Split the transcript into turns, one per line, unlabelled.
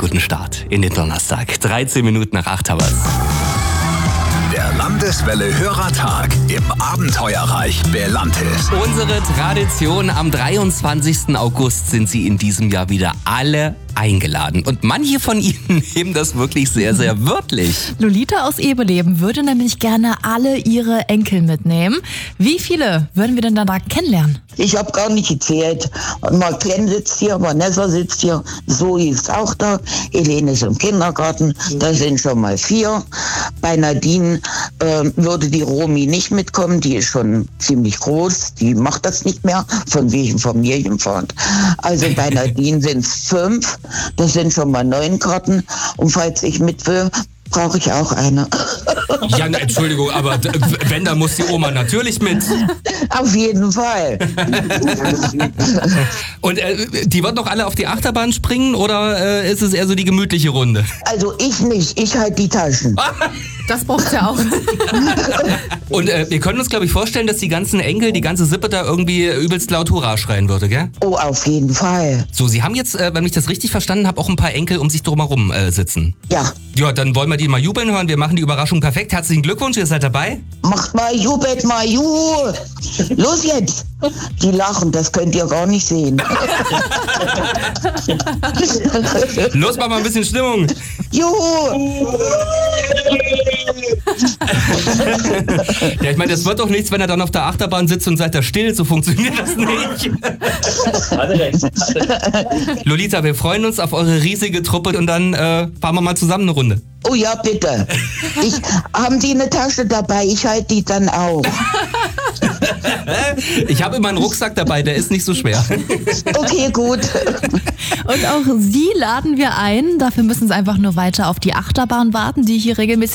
guten Start in den Donnerstag. 13 Minuten nach 8 haben wir's.
Der Landeswelle Hörertag im Abenteuerreich Belantis.
Unsere Tradition: am 23. August sind sie in diesem Jahr wieder alle eingeladen. Und manche von ihnen nehmen das wirklich sehr, sehr wörtlich.
Lolita aus Eberleben würde nämlich gerne alle ihre Enkel mitnehmen. Wie viele würden wir denn da kennenlernen?
Ich habe gar nicht gezählt. Marlene sitzt hier, Vanessa sitzt hier, Zoe ist auch da, Helene ist im Kindergarten, da sind schon mal 4. Bei Nadine würde die Romi nicht mitkommen, die ist schon ziemlich groß, die macht das nicht mehr, von wegen Familienfahrt. Also bei Nadine sind es 5, das sind schon mal 9 Karten und falls ich mit will, brauche ich auch eine.
Ja, Entschuldigung, aber wenn, dann muss die Oma natürlich mit.
Auf jeden Fall.
Und die wird noch alle auf die Achterbahn springen oder ist es eher so die gemütliche Runde?
Also ich nicht, ich halt die Taschen.
Das braucht's ja auch.
Und wir können uns, glaube ich, vorstellen, dass die ganzen Enkel, die ganze Sippe da irgendwie übelst laut Hurra schreien würde, gell?
Oh, auf jeden Fall.
So, Sie haben jetzt, wenn ich das richtig verstanden habe, auch ein paar Enkel um sich drumherum sitzen.
Ja.
Ja, dann wollen wir die mal jubeln hören. Wir machen die Überraschung perfekt. Herzlichen Glückwunsch, ihr seid dabei.
Macht mal, jubelt mal, juhu. Los jetzt. Die lachen, das könnt ihr gar nicht sehen.
Los, mach mal ein bisschen Stimmung.
Juhu.
Ja, ich meine, das wird doch nichts, wenn er dann auf der Achterbahn sitzt und seid da still. So funktioniert das nicht. Lolita, wir freuen uns auf eure riesige Truppe und dann fahren wir mal zusammen eine Runde.
Oh ja, bitte. Haben die eine Tasche dabei? Ich halte die dann auch.
Ich habe immer einen Rucksack dabei, der ist nicht so schwer.
Okay, gut.
Und auch Sie laden wir ein. Dafür müssen Sie einfach nur weiter auf die Achterbahn warten, die hier regelmäßig